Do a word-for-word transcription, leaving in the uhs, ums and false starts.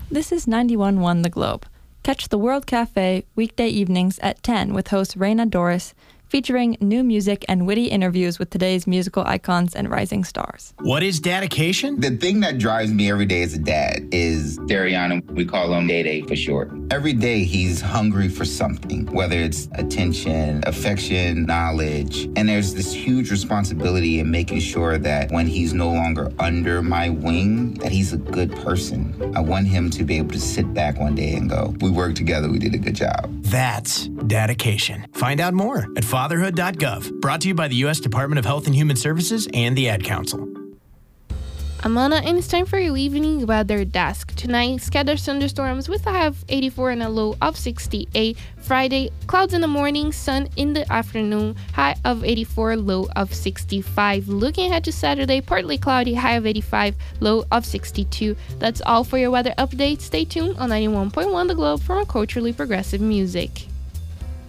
This is ninety-one point one The Globe. Catch the World Cafe weekday evenings at ten with host Raina Doris, featuring new music and witty interviews with today's musical icons and rising stars. What is dedication? The thing that drives me every day as a dad is Dariana. We call him Day Day for short. Every day he's hungry for something, whether it's attention, affection, knowledge. And there's this huge responsibility in making sure that when he's no longer under my wing, that he's a good person. I want him to be able to sit back one day and go, we worked together, we did a good job. That's dedication. Find out more at fatherhood dot gov. Brought to you by the U S Department of Health and Human Services and the Ad Council. I'm Anna, and it's time for your evening weather desk. Tonight, scattered thunderstorms with a high of eighty-four and a low of sixty-eight. Friday, clouds in the morning, sun in the afternoon, high of eighty-four, low of sixty-five. Looking ahead to Saturday, partly cloudy, high of eighty-five, low of sixty-two. That's all for your weather update. Stay tuned on ninety-one point one The Globe for more culturally progressive music.